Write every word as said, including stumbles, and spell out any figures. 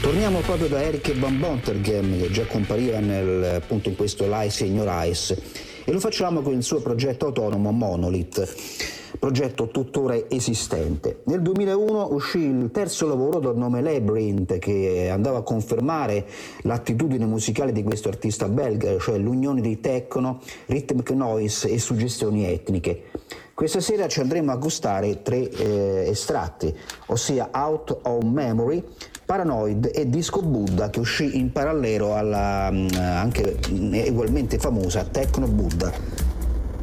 Torniamo proprio da Eric Van Bonterghem, che già compariva nel, appunto in questo Lies in Your Eyes, e lo facciamo con il suo progetto autonomo Monolith, progetto tuttora esistente. Nel duemilauno uscì il terzo lavoro dal nome Labyrinth, che andava a confermare l'attitudine musicale di questo artista belga, cioè l'unione di techno, rhythmic noise e suggestioni etniche. Questa sera ci andremo a gustare tre eh, estratti, ossia Out of Memory, Paranoid e Disco Buddha, che uscì in parallelo alla mh, anche mh, ugualmente famosa Techno Buddha.